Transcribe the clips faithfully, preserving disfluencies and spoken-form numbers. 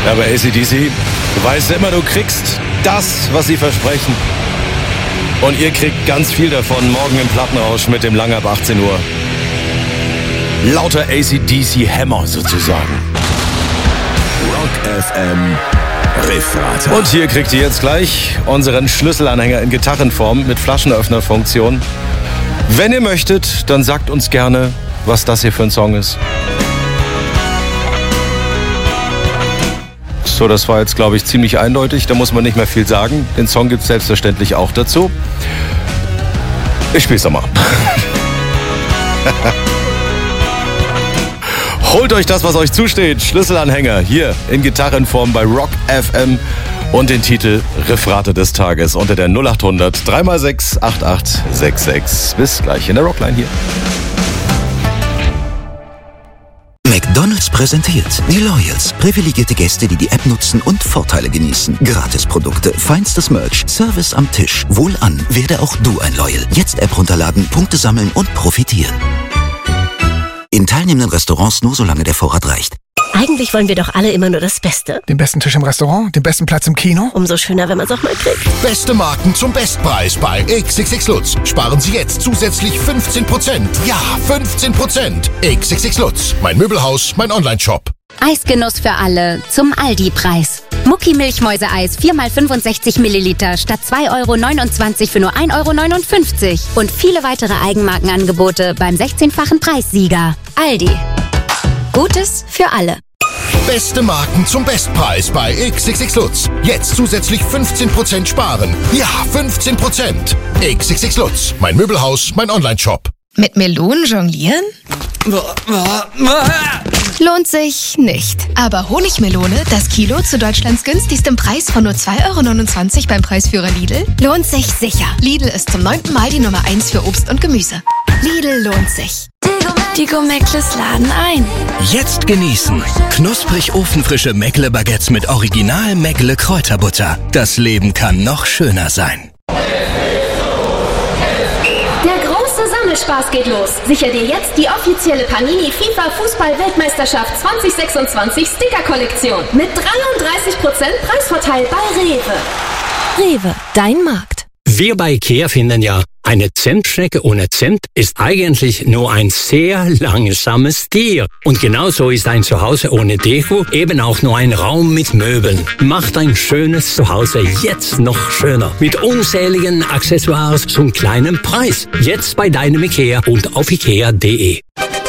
Aber A C D C, du weißt immer, du kriegst das, was sie versprechen. Und ihr kriegt ganz viel davon morgen im Plattenrausch mit dem Lang ab achtzehn Uhr. Lauter A C D C-Hämmer sozusagen. Rock F M Riffrater. Und hier kriegt ihr jetzt gleich unseren Schlüsselanhänger in Gitarrenform mit Flaschenöffnerfunktion. Wenn ihr möchtet, dann sagt uns gerne, was das hier für ein Song ist. So, das war jetzt, glaube ich, ziemlich eindeutig. Da muss man nicht mehr viel sagen. Den Song gibt es selbstverständlich auch dazu. Ich spiel's nochmal. Holt euch das, was euch zusteht. Schlüsselanhänger hier in Gitarrenform bei Rock F M und den Titel Riffrater des Tages unter der null acht hundert drei mal sechs acht acht sechs sechs. Bis gleich in der Rockline hier. McDonald's präsentiert die Loyals. Privilegierte Gäste, die die App nutzen und Vorteile genießen. Gratisprodukte, feinstes Merch, Service am Tisch. Wohlan, werde auch du ein Loyal. Jetzt App runterladen, Punkte sammeln und profitieren. In teilnehmenden Restaurants nur solange der Vorrat reicht. Eigentlich wollen wir doch alle immer nur das Beste. Den besten Tisch im Restaurant, den besten Platz im Kino. Umso schöner, wenn man es auch mal kriegt. Beste Marken zum Bestpreis bei X X X Lutz. Sparen Sie jetzt zusätzlich fünfzehn Prozent. Ja, fünfzehn Prozent. X X X Lutz. Mein Möbelhaus, mein Online-Shop. Eisgenuss für alle zum Aldi-Preis. Mucki Milchmäuse-Eis vier mal fünfundsechzig Milliliter statt zwei Euro neunundzwanzig für nur ein Euro neunundfünfzig. Und viele weitere Eigenmarkenangebote beim sechzehnfachen Preissieger. Aldi. Gutes für alle. Beste Marken zum Bestpreis bei X X X Lutz. Jetzt zusätzlich fünfzehn Prozent sparen. Ja, fünfzehn Prozent. X X X Lutz. Mein Möbelhaus, mein Online-Shop. Mit Melonen jonglieren? Lohnt sich nicht. Aber Honigmelone, das Kilo zu Deutschlands günstigstem Preis von nur zwei Euro neunundzwanzig beim Preisführer Lidl, lohnt sich sicher. Lidl ist zum neunten Mal die Nummer eins für Obst und Gemüse. Lidl lohnt sich. Die Gourmet-Meckles laden ein. Jetzt genießen. Knusprig ofenfrische Meckle-Baguettes mit Original Meckle-Kräuterbutter. Das Leben kann noch schöner sein. Der große Sammelspaß geht los. Sicher dir jetzt die offizielle Panini FIFA Fußball-Weltmeisterschaft zwanzig sechsundzwanzig Sticker-Kollektion. Mit dreiunddreißig Prozent Preisvorteil bei Rewe. Rewe, dein Markt. Wir bei IKEA finden ja, eine Zentschnecke ohne Cent ist eigentlich nur ein sehr langsames Tier. Und genauso ist ein Zuhause ohne Deko eben auch nur ein Raum mit Möbeln. Macht ein schönes Zuhause jetzt noch schöner. Mit unzähligen Accessoires zum kleinen Preis. Jetzt bei deinem IKEA und auf ikea punkt de.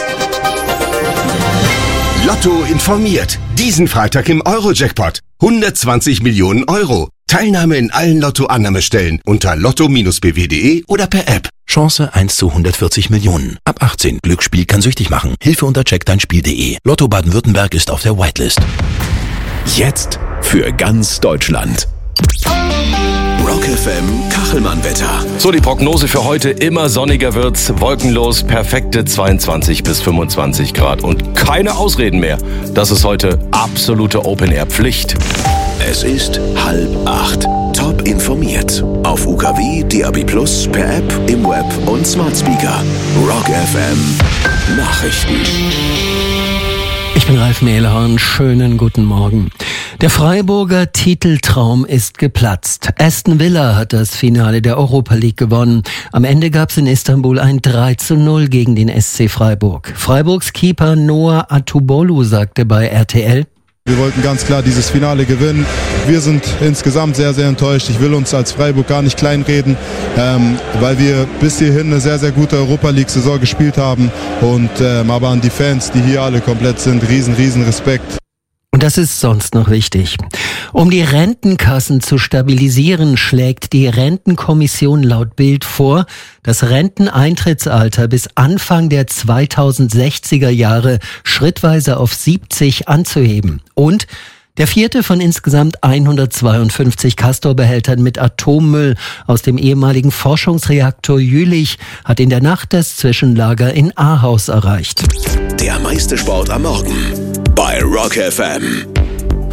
Lotto informiert. Diesen Freitag im Euro-Jackpot. hundertzwanzig Millionen Euro. Teilnahme in allen Lotto-Annahmestellen unter lotto bindestrich b w punkt de oder per App. Chance eins zu hundertvierzig Millionen. Ab achtzehn. Glücksspiel kann süchtig machen. Hilfe unter check dein spiel punkt de. Lotto Baden-Württemberg ist auf der Whitelist. Jetzt für ganz Deutschland. Rock F M Kachelmann-Wetter. So, die Prognose für heute: immer sonniger wird's, wolkenlos, perfekte zweiundzwanzig bis fünfundzwanzig Grad und keine Ausreden mehr. Das ist heute absolute Open-Air-Pflicht. Es ist halb acht. Top informiert. Auf U K W, D A B plus, per App, im Web und Smart Speaker. Rock F M Nachrichten. Ich bin Ralf Mehlhorn, schönen guten Morgen. Der Freiburger Titeltraum ist geplatzt. Aston Villa hat das Finale der Europa League gewonnen. Am Ende gab es in Istanbul ein drei zu null gegen den S C Freiburg. Freiburgs Keeper Noah Atubolu sagte bei R T L: Wir wollten ganz klar dieses Finale gewinnen. Wir sind insgesamt sehr, sehr enttäuscht. Ich will uns als Freiburg gar nicht kleinreden, ähm, weil wir bis hierhin eine sehr, sehr gute Europa-League-Saison gespielt haben. Und ähm, aber an die Fans, die hier alle komplett sind, riesen, riesen Respekt. Und das ist sonst noch wichtig. Um die Rentenkassen zu stabilisieren, schlägt die Rentenkommission laut Bild vor, das Renteneintrittsalter bis Anfang der zweitausendsechziger Jahre schrittweise auf siebzig anzuheben. Und der vierte von insgesamt hundertzweiundfünfzig Castor-Behältern mit Atommüll aus dem ehemaligen Forschungsreaktor Jülich hat in der Nacht das Zwischenlager in Ahaus erreicht. Der meiste Sport am Morgen bei Rock F M.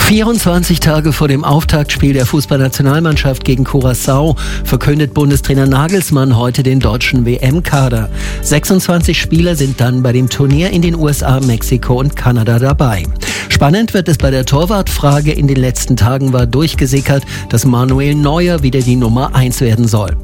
vierundzwanzig Tage vor dem Auftaktspiel der Fußballnationalmannschaft gegen Curaçao verkündet Bundestrainer Nagelsmann heute den deutschen W M-Kader. sechsundzwanzig Spieler sind dann bei dem Turnier in den U S A, Mexiko und Kanada dabei. Spannend wird es bei der Torwartfrage. In den letzten Tagen war durchgesickert, dass Manuel Neuer wieder die Nummer eins werden soll.